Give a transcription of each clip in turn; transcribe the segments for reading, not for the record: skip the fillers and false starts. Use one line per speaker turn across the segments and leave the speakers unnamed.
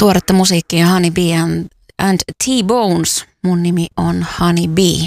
Tuoretta musiikkia Honey Bee and T-Bones. Mun nimi on Honey Bee.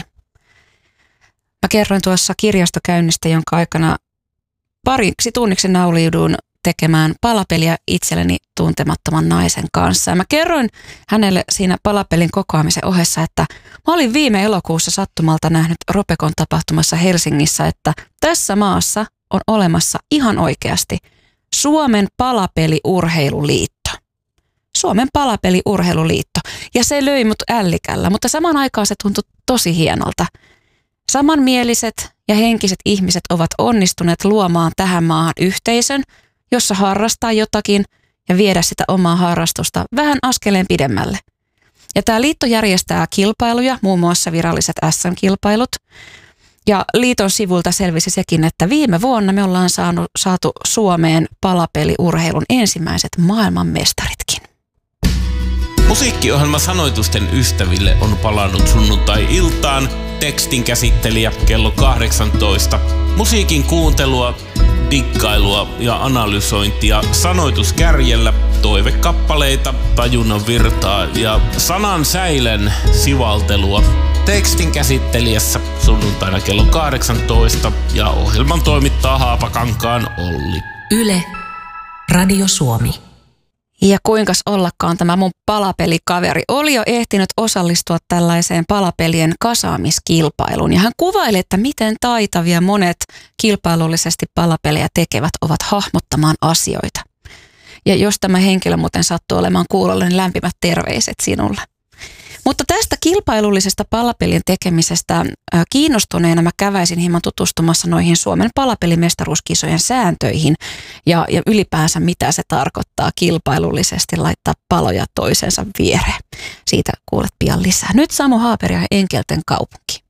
Mä kerroin tuossa kirjastokäynnistä, jonka aikana pariksi tunniksi nauliudun tekemään palapeliä itselleni tuntemattoman naisen kanssa. Ja mä kerroin hänelle siinä palapelin kokoamisen ohessa, että mä olin viime elokuussa sattumalta nähnyt Ropekon tapahtumassa Helsingissä, että tässä maassa on olemassa ihan oikeasti Suomen palapeliurheiluliitto. Suomen palapeliurheiluliitto. Ja se löi mut ällikällä, mutta samaan aikaan se tuntui tosi hienolta. Samanmieliset ja henkiset ihmiset ovat onnistuneet luomaan tähän maahan yhteisön, jossa harrastaa jotakin ja viedä sitä omaa harrastusta vähän askeleen pidemmälle. Ja tämä liitto järjestää kilpailuja, muun muassa viralliset SM-kilpailut. Ja liiton sivulta selvisi sekin, että viime vuonna me ollaan saatu Suomeen palapeliurheilun ensimmäiset maailmanmestaritkin.
Musiikkiohjelma Sanoitusten ystäville on palannut sunnuntai-iltaan. Tekstin käsittelijä kello 18. Musiikin kuuntelua, dikkailua ja analysointia sanoituskärjellä, toivekappaleita, tajunnan virtaa ja sanan säilen sivaltelua. Tekstin käsittelijässä sunnuntaina kello 18 ja ohjelman toimittaa Haapakankaan Olli.
Yle, Radio Suomi.
Ja kuinkas ollakaan tämä mun palapelikaveri oli jo ehtinyt osallistua tällaiseen palapelien kasaamiskilpailuun. Ja hän kuvaili, että miten taitavia monet kilpailullisesti palapelejä tekevät ovat hahmottamaan asioita. Ja jos tämä henkilö muuten sattuu olemaan kuulolla, niin lämpimät terveiset sinulle. Mutta tästä kilpailullisesta palapelien tekemisestä kiinnostuneena mä käväisin hieman tutustumassa noihin Suomen palapelimestaruuskisojen sääntöihin ja ylipäänsä mitä se tarkoittaa kilpailullisesti laittaa paloja toisensa viereen. Siitä kuulet pian lisää. Nyt Samu Haaper ja Enkelten kaupunki.